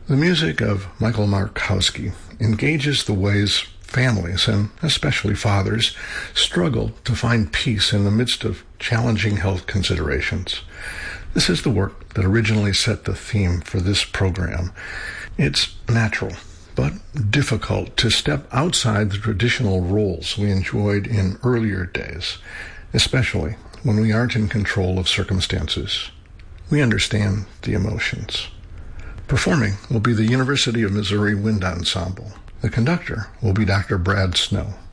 The music of Michael Markowski engages the ways families, and especially fathers, struggle to find peace in the midst of challenging health considerations. This is the work that originally set the theme for this program. It's natural, but difficult to step outside the traditional roles we enjoyed in earlier days, especially when we aren't in control of circumstances. We understand the emotions. Performing will be the University of Missouri Wind Ensemble. The conductor will be Dr. Brad Snow.